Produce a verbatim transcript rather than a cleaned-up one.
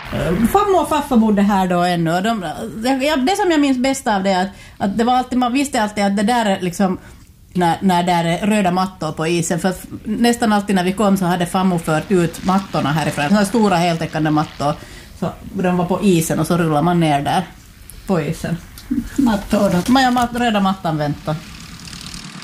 Farmor och farfar bodde här då ännu. De, det som jag minns bäst av det är att, att det var alltid, man visste alltid att det där är liksom när, när det är röda mattor på isen. För att nästan alltid när vi kom så hade farmor fört ut mattorna härifrån. Sådana stora heltäckande mattor. Så de var på isen och så rullar man ner där på isen. Mattor då? Man har mat, röda mattan väntar.